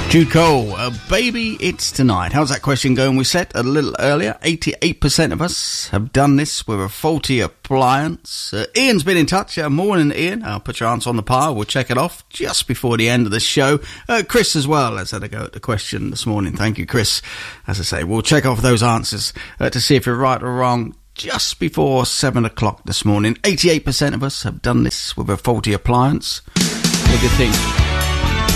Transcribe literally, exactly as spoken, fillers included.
Jude Cole, uh, baby, it's tonight. How's that question going? We set a little earlier. eighty-eight percent of us have done this with a faulty appliance. Uh, Ian's been in touch. Uh, morning, Ian. I'll put your answer on the pile. We'll check it off just before the end of the show. Uh, Chris as well has had a go at the question this morning. Thank you, Chris. As I say, we'll check off those answers uh, to see if you're right or wrong just before seven o'clock this morning. eighty-eight percent of us have done this with a faulty appliance. What do you think?